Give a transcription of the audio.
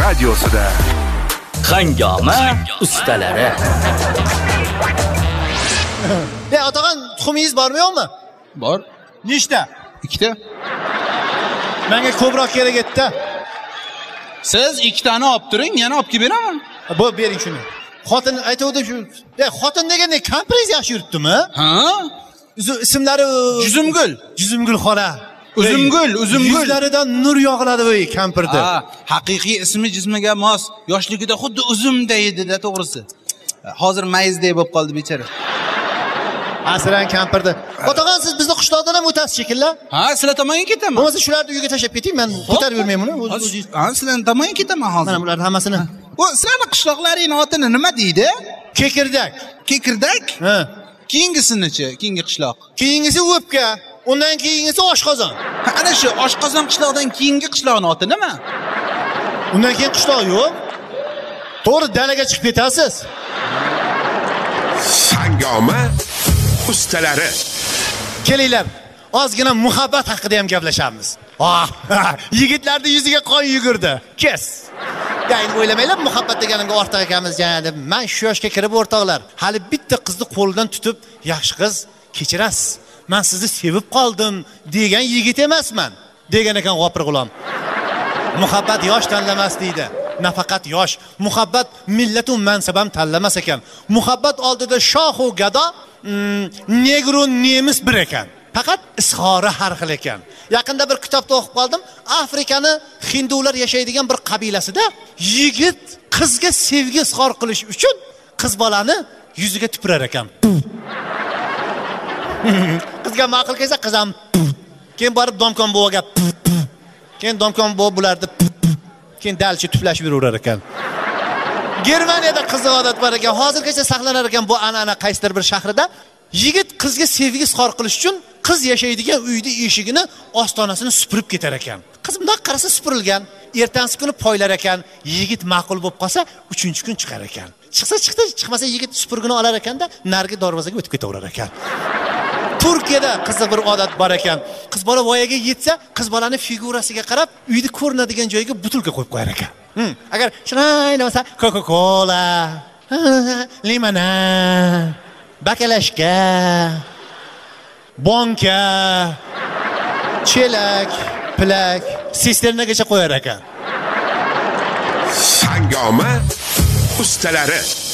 radiosida Hangoma ustalari. Ya otag'an, tuxumingiz bormi yo'qmi? Bor. Nechta? 2ta. Menga ko'proq kerak edi-da. Siz 2 tani olib turing, yana olib kelib beraman. Bu bering shuni. Xotin aytuvdi shu. Xotin deganda kampiringiz yaxshi yuribdimi? Ha? Ismlari Juzumgul xola. Uzumgul. Yuzlaridan nur yog'iladi bu kampirda. Ha, haqiqiy ismi jismiga mos. Yoshligida xuddi uzumday edi-da, to'g'risi. Hozir mayizday bo'lib qoldi bechara. Asran kampirda. Otag'an, siz bizni qishloqdan ham o'tasiz shekilli? Ha, sizlar tomonga ketaman. Bo'lmasa shularni uyiga tashlab keting, men ko'tarib yurmayman uni. Ha, sizlar tomonga ketaman hozir. Mana bularning hammasini. Bu sizlarning qishloqlaringning otini nima deydi? Kekirdak. Kekirdak? Ha. Keyingisini-chi, keyingi qishloq. Keyingisi o'pka, undan keyingisi oshqozon. Ha, ana shu oshqozon qishloqdan keyingi qishloqning oti nima? Undan keyin qishloq yo'q. To'g'ri dalaga chiqib ketasiz. Hangoma ustalari. Kelinglar, ozgina muhabbat haqida ham gaplashamiz. Yigitlarning yuziga qon yugurdi. Kes. Yani o'ylamanglar, muhabbat deganimga ortiq ekanmiz deb. Men shu yoshga kirib o'rtoqlar, hali bitta qizni qo'lidan tutib, yaxshi qiz, kechirasiz. Men sizni sevib qoldim degan yigit emasman, degan ekan G'ofir G'ulom. Muhabbat yosh tanlamas deydi. Nafaqat yosh, muhabbat millat va mansab ham tanlamas ekan. Muhabbat oldida shoh va gado, negru nemis bir ekan. Faqat izhori har xil ekan. Yaqinda bir kitobda o'qib qoldim. Afrikani hindular yashaydigan bir qabilasida yigit qizga sevgi izhor qilish uchun qiz bolani yuziga tupurar ekan. Qizga ma'qul kelsa qiz ham keyin borib domkon buvaga keyin domkon buva bularni keyin dalchi tuflashib yuraverar ekan. Germaniyada qiziq odat bor ekan. Hozirgacha saqlanar ekan bu an'ana qaysidir bir shahrida. Yigit qizga sevgi izhor qilish uchun qiz yashaydigan uyni eshigini, ostonasini supurib ketar ekan. Qiz bundoq qarasa supurilgan. Ertangi kuni poylar ekan. Yigit ma'qul bo'lib qolsa, 3-kun chiqar ekan. Chiqsa chiqdi, chiqmasa yigit supurgini olar ekanda, narigi darvozaga o'tib ketaverar ekan. Turkiyada qiziq bir odat bor ekan. Qiz bola voyaga yetsa, qiz bolaning figurasiga qarab, uyda ko'rinadigan joyga butilka qo'yib qo'yar ekan. Agar chiroyli bo'lsa, Coca-Cola, limonad, bakalashka, bonka, chelak, plak, sisternagacha qo'yar ekan. Hangoma ustalari.